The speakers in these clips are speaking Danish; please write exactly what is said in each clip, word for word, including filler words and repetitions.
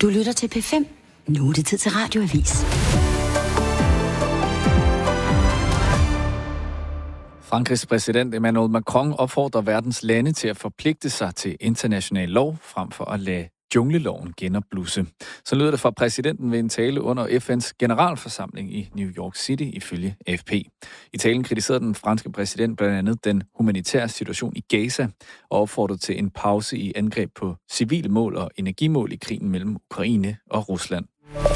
Du lytter til P fem. Nu er det tid til Radioavis. Frankrigs præsident Emmanuel Macron opfordrer verdens lande til at forpligte sig til international lov, frem for at lade jungleloven genopblusse. Så lyder det fra præsidenten ved en tale under F N's generalforsamling i New York City, ifølge A F P. I talen kritiserede den franske præsident blandt andet den humanitære situation i Gaza og opfordrede til en pause i angreb på civile mål og energimål i krigen mellem Ukraine og Rusland.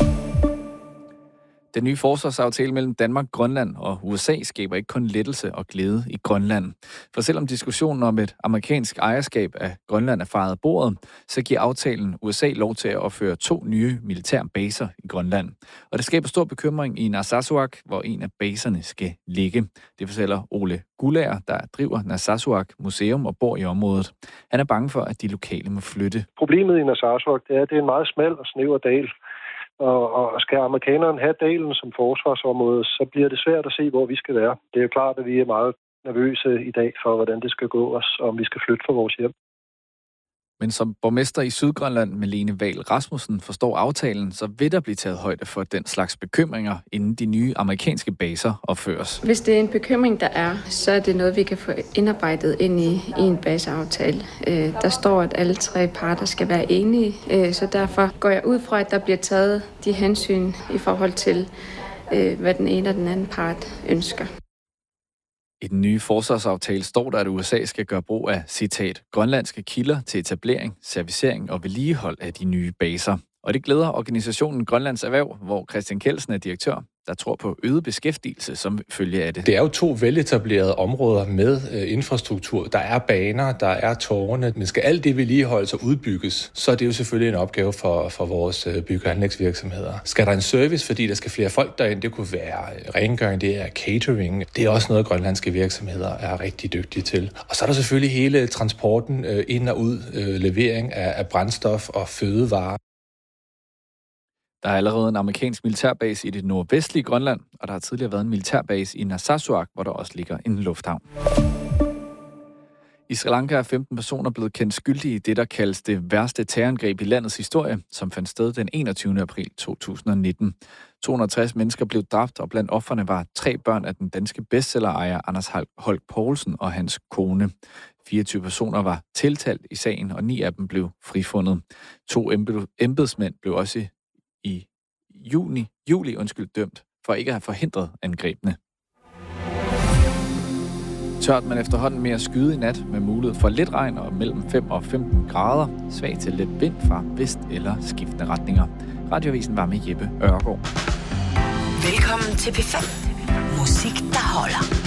Den nye forsvarsaftale mellem Danmark, Grønland og U S A skaber ikke kun lettelse og glæde i Grønland. For selvom diskussionen om et amerikansk ejerskab af Grønland er fejet af bordet, så giver aftalen U S A lov til at opføre to nye militære baser i Grønland. Og det skaber stor bekymring i Narsarsuaq, hvor en af baserne skal ligge. Det fortæller Ole Gulager, der driver Narsarsuaq Museum og bor i området. Han er bange for, at de lokale må flytte. Problemet i Narsarsuaq er, at det er en meget smal og snæver dal. Og, og skal amerikanerne have dalen som forsvarsområde, så bliver det svært at se, hvor vi skal være. Det er jo klart, at vi er meget nervøse i dag for, hvordan det skal gå os, og om vi skal flytte fra vores hjem. Men som borgmester i Sydgrønland, Malene Wahl Rasmussen, forstår aftalen, så vil der blive taget højde for den slags bekymringer, inden de nye amerikanske baser opføres. Hvis det er en bekymring, der er, så er det noget, vi kan få indarbejdet ind i, i en baseaftale. Øh, der står, at alle tre parter skal være enige, øh, så derfor går jeg ud fra, at der bliver taget de hensyn i forhold til, øh, hvad den ene og den anden part ønsker. I den nye forsvarsaftale står der, at U S A skal gøre brug af, citat, grønlandske kilder til etablering, servicering og vedligehold af de nye baser. Og det glæder organisationen Grønlands Erhverv, hvor Christian Kelsen er direktør, der tror på øget beskæftigelse som følge af det. Det er jo to veletablerede områder med øh, infrastruktur. Der er baner, der er tårne, men skal alt det vedligeholdes og udbygges, så er det jo selvfølgelig en opgave for, for vores øh, bygge- og anlægsvirksomheder. Skal der en service, fordi der skal flere folk derind? Det kunne være rengøring, det er catering. Det er også noget, grønlandske virksomheder er rigtig dygtige til. Og så er der selvfølgelig hele transporten øh, ind og ud, øh, levering af, af brændstof og fødevarer. Der er allerede en amerikansk militærbase i det nordvestlige Grønland, og der har tidligere været en militærbase i Narsarsuaq, hvor der også ligger en lufthavn. I Sri Lanka er femten personer blevet kendt skyldige i det, der kaldes det værste terrorangreb i landets historie, som fandt sted den enogtyvende april to tusind og nitten. to hundrede og tres mennesker blev dræbt, og blandt ofrene var tre børn af den danske bestsellerejer Anders Holk Poulsen og hans kone. fireogtyve personer var tiltalt i sagen, og ni af dem blev frifundet. To embedsmænd blev også i juni, juli undskyld, dømt for ikke at have forhindret angrebene. Tørt, men efterhånden mere skyde i nat med mulighed for lidt regn og mellem fem og femten grader. Svag til let vind fra vest eller skiftende retninger. Radioavisen var med Jeppe Ørgaard. Velkommen til P fem. Musik, der holder.